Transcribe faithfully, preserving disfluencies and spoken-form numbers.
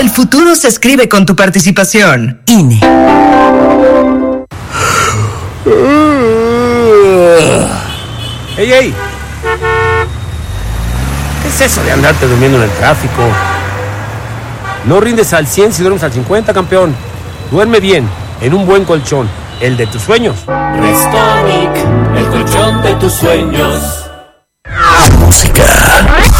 El futuro se escribe con tu participación. I N E. ¡Ey, ey! ¿Qué es eso de andarte durmiendo en el tráfico? No rindes al cien si duermes al cincuenta, campeón. Duerme bien, en un buen colchón, el de tus sueños. Restonic, el colchón de tus sueños. Música